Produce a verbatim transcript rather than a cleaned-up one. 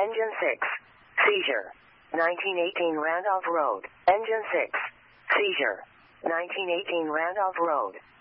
Engine six. Seizure. nineteen eighteen Randolph Road. Engine six. Seizure. nineteen eighteen Randolph Road.